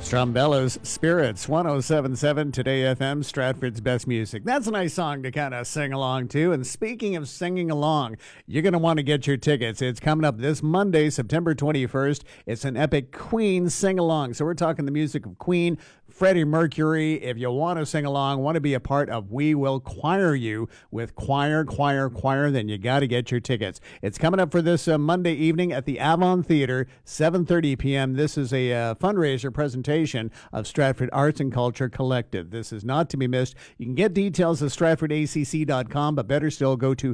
Strumbella's Spirits, 107.7 Today FM, Stratford's best music. That's a nice song to kind of sing along to. And speaking of singing along, you're going to want to get your tickets. It's coming up this Monday, September 21st. It's an epic Queen sing-along. So we're talking the music of Queen, Freddie Mercury. If you want to sing along, want to be a part of We Will Choir You with Choir, then you got to get your tickets. It's coming up for this Monday evening at the Avon Theater, 7:30 p.m. This is a fundraiser presentation of Stratford Arts and Culture Collective. This is not to be missed. You can get details at stratfordacc.com, but better still, go to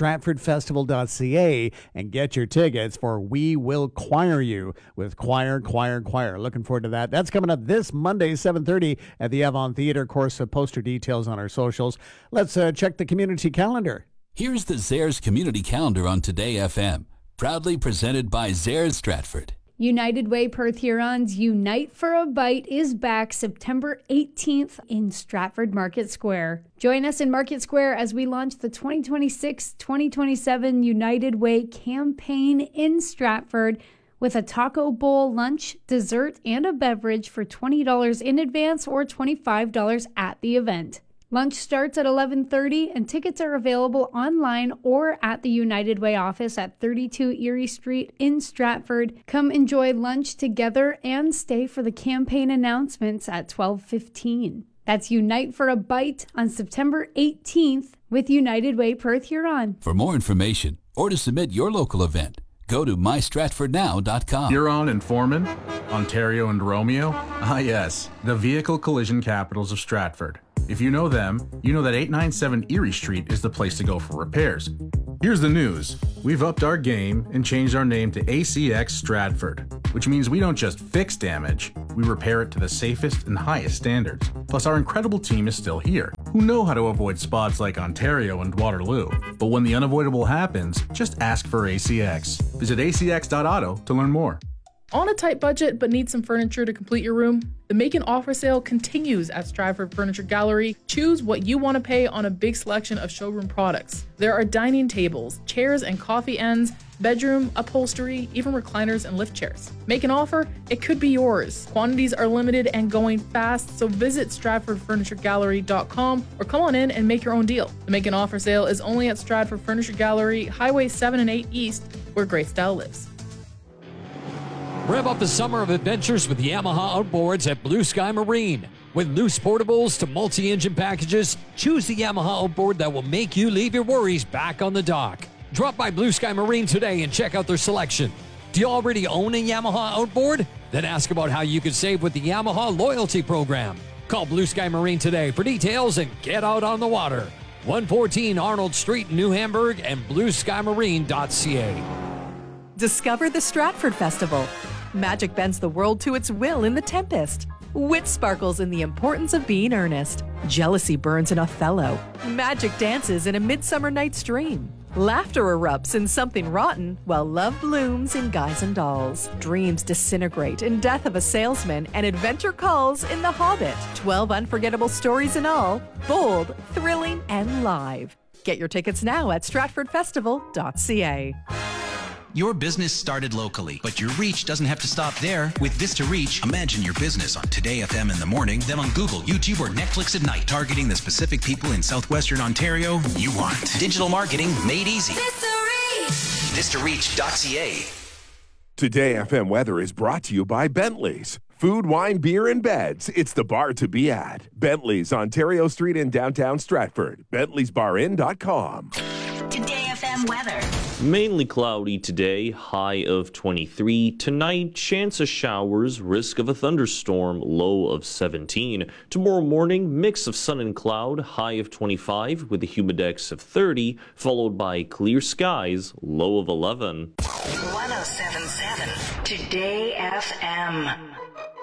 stratfordfestival.ca and get your tickets for We Will Choir You with Choir. Looking forward to that. That's coming up this Monday, 7:30 at the Avon Theater. Of course, poster details on our socials. Let's check the community calendar. Here's the Zares Community Calendar on Today FM, proudly presented by Zares Stratford. United Way Perth Hurons Unite for a Bite is back September 18th in Stratford Market Square. Join us in Market Square as we launch the 2026-2027 United Way campaign in Stratford with a taco bowl, lunch, dessert, and a beverage for $20 in advance or $25 at the event. Lunch starts at 11:30 and tickets are available online or at the United Way office at 32 Erie Street in Stratford. Come enjoy lunch together and stay for the campaign announcements at 12:15. That's Unite for a Bite on September 18th with United Way Perth Huron. For more information or to submit your local event, go to mystratfordnow.com. Huron and Foreman, Ontario and Romeo. Ah yes, the vehicle collision capitals of Stratford. If you know them, you know that 897 Erie Street is the place to go for repairs. Here's the news. We've upped our game and changed our name to ACX Stratford, which means we don't just fix damage, we repair it to the safest and highest standards. Plus, our incredible team is still here, who know how to avoid spots like Ontario and Waterloo. But when the unavoidable happens, just ask for ACX. Visit acx.auto to learn more. On a tight budget but need some furniture to complete your room? The Make an Offer sale continues at Stratford Furniture Gallery. Choose what you want to pay on a big selection of showroom products. There are dining tables, chairs and coffee ends, bedroom, upholstery, even recliners and lift chairs. Make an offer? It could be yours. Quantities are limited and going fast, so visit stratfordfurnituregallery.com or come on in and make your own deal. The Make an Offer sale is only at Stratford Furniture Gallery, Highway 7 and 8 East, where great style lives. Rev up the summer of adventures with Yamaha Outboards at Blue Sky Marine. With loose portables to multi-engine packages, choose the Yamaha Outboard that will make you leave your worries back on the dock. Drop by Blue Sky Marine today and check out their selection. Do you already own a Yamaha Outboard? Then ask about how you could save with the Yamaha Loyalty Program. Call Blue Sky Marine today for details and get out on the water. 114 Arnold Street, New Hamburg and blueskymarine.ca. Discover the Stratford Festival. Magic bends the world to its will in The Tempest. Wit sparkles in the importance of being earnest. Jealousy burns in Othello. Magic dances in A Midsummer Night's Dream. Laughter erupts in Something Rotten, while love blooms in Guys and Dolls. Dreams disintegrate in Death of a Salesman, and adventure calls in The Hobbit. 12 unforgettable stories in all, bold, thrilling, and live. Get your tickets now at stratfordfestival.ca. Your business started locally, but your reach doesn't have to stop there. With Vista Reach, imagine your business on Today FM in the morning, then on Google, YouTube, or Netflix at night, targeting the specific people in southwestern Ontario you want. Digital marketing made easy. Vista Reach! VistaReach.ca. Today FM weather is brought to you by Bentley's. Food, wine, beer, and beds. It's the bar to be at. Bentley's, Ontario Street in downtown Stratford. Bentley'sBarIn.com. Today FM weather. Mainly cloudy today, high of 23. Tonight, chance of showers, risk of a thunderstorm, low of 17. Tomorrow morning, mix of sun and cloud, high of 25 with a humidex of 30, followed by clear skies, low of 11. 107.7 Today FM.